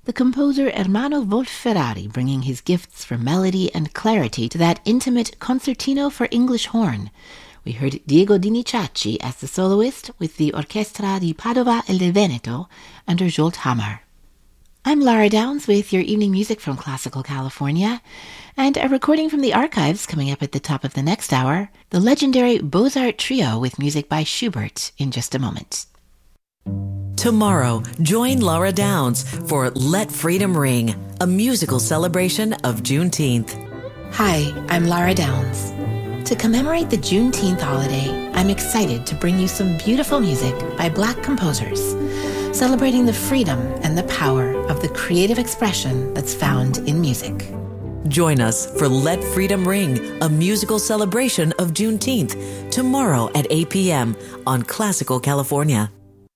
the composer Ermanno Wolf-Ferrari bringing his gifts for melody and clarity to that intimate concertino for English horn. We heard Diego Dinizacci as the soloist with the Orchestra di Padova e del Veneto under Zsolt Hamar. I'm Lara Downs with your evening music from Classical California, and a recording from the archives coming up at the top of the next hour, the legendary Beaux-Arts Trio with music by Schubert in just a moment. Tomorrow, join Lara Downs for Let Freedom Ring, a musical celebration of Juneteenth. Hi, I'm Lara Downs. To commemorate the Juneteenth holiday, I'm excited to bring you some beautiful music by Black composers, celebrating the freedom and the power of the creative expression that's found in music. Join us for Let Freedom Ring, a musical celebration of Juneteenth, tomorrow at 8 p.m. on Classical California.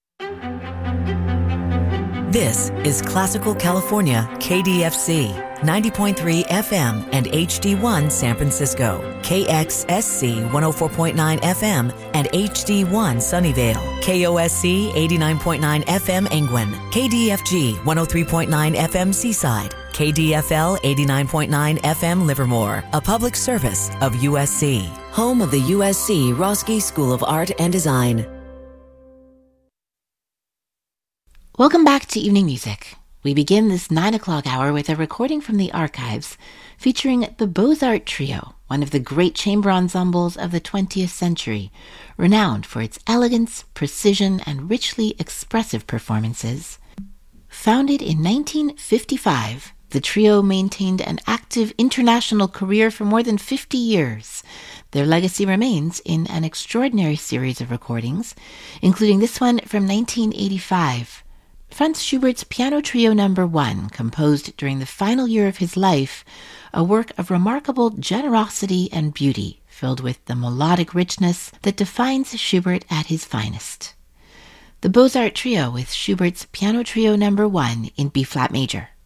This is Classical California, KDFC, 90.3 FM and HD1 San Francisco, KXSC 104.9 FM and HD1 Sunnyvale, KOSC 89.9 FM Angwin, KDFG 103.9 FM Seaside, KDFL 89.9 FM Livermore, a public service of USC, home of the USC Roski School of Art and Design. Welcome back to Evening Music. We begin this 9 o'clock hour with a recording from the archives featuring the Beaux-Arts Trio, one of the great chamber ensembles of the 20th century, renowned for its elegance, precision, and richly expressive performances. Founded in 1955, the trio maintained an active international career for more than 50 years. Their legacy remains in an extraordinary series of recordings, including this one from 1985. Franz Schubert's Piano Trio No. 1, composed during the final year of his life, a work of remarkable generosity and beauty, filled with the melodic richness that defines Schubert at his finest. The Beaux-Arts Trio with Schubert's Piano Trio No. 1 in B-flat major.